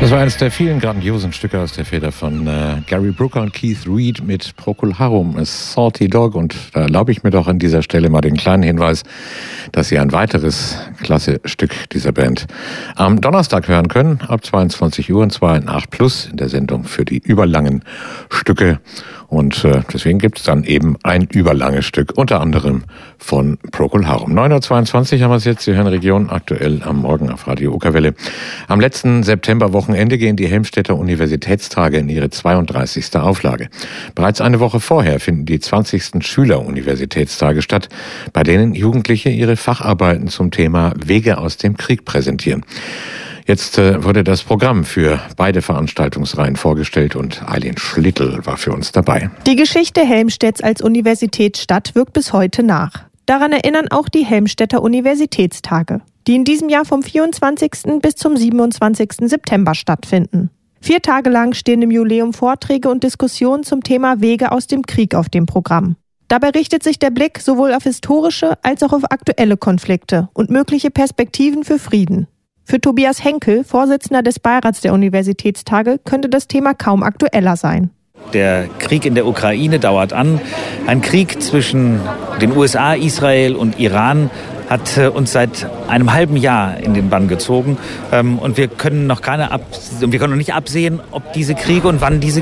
Das war eines der vielen grandiosen Stücke aus der Feder von Gary Brooker und Keith Reed mit Procol Harum, A Salty Dog. Und da erlaube ich mir doch an dieser Stelle mal den kleinen Hinweis, dass Sie ein weiteres klasse Stück dieser Band am Donnerstag hören können, ab 22 Uhr, und zwar in 8+ in der Sendung für die überlangen Stücke. Und deswegen gibt es dann eben ein überlanges Stück, unter anderem von Procol Harum. 9.22 Uhr haben wir es jetzt. Sie hören Region aktuell am Morgen auf Radio Okerwelle. Am letzten Septemberwochenende gehen die Helmstedter Universitätstage in ihre 32. Auflage. Bereits eine Woche vorher finden die 20. Schüleruniversitätstage statt, bei denen Jugendliche ihre Facharbeiten zum Thema Wege aus dem Krieg präsentieren. Jetzt wurde das Programm für beide Veranstaltungsreihen vorgestellt und Eileen Schlittel war für uns dabei. Die Geschichte Helmstedts als Universitätsstadt wirkt bis heute nach. Daran erinnern auch die Helmstedter Universitätstage, die in diesem Jahr vom 24. bis zum 27. September stattfinden. 4 Tage lang stehen im Jubiläum Vorträge und Diskussionen zum Thema Wege aus dem Krieg auf dem Programm. Dabei richtet sich der Blick sowohl auf historische als auch auf aktuelle Konflikte und mögliche Perspektiven für Frieden. Für Tobias Henkel, Vorsitzender des Beirats der Universitätstage, könnte das Thema kaum aktueller sein. Der Krieg in der Ukraine dauert an. Ein Krieg zwischen den USA, Israel und Iran hat uns seit einem halben Jahr in den Bann gezogen. Und wir können noch nicht absehen, ob diese Kriege und wann diese